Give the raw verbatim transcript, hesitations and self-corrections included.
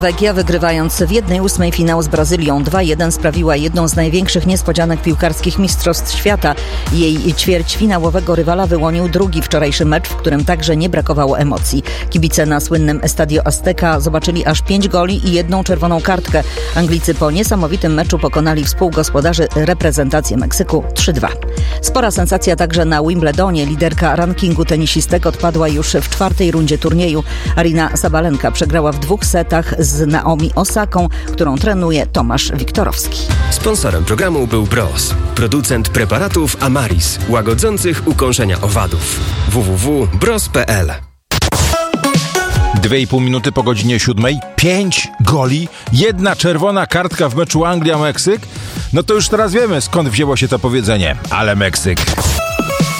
Norwegia, wygrywając w jednej ósmej finał z Brazylią dwa jeden, sprawiła jedną z największych niespodzianek piłkarskich mistrzostw świata. Jej ćwierćfinałowego rywala wyłonił drugi wczorajszy mecz, w którym także nie brakowało emocji. Kibice na słynnym Estadio Azteca zobaczyli aż pięć goli i jedną czerwoną kartkę. Anglicy po niesamowitym meczu pokonali współgospodarzy reprezentację Meksyku trzy dwa. Spora sensacja także na Wimbledonie. Liderka rankingu tenisistek odpadła już w czwartej rundzie turnieju. Aryna Sabalenka przegrała w dwóch setach z Naomi Osaką, którą trenuje Tomasz Wiktorowski. Sponsorem programu był Bros, producent preparatów Amaris, łagodzących ukąszenia owadów. w w w kropka bros kropka p l. Dwie i pół minuty po godzinie siódmej. Pięć goli, jedna czerwona kartka w meczu Anglia-Meksyk. No to już teraz wiemy, skąd wzięło się to powiedzenie. Ale Meksyk.